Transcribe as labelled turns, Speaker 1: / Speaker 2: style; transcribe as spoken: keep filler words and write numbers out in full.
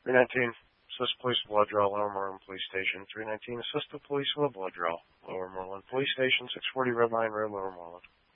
Speaker 1: three nineteen, assist police blood draw, Lower Moreland Police Station. three nineteen, assist the police with a blood draw, Lower Moreland Police Station, six forty Red Line Road, Lower Moreland.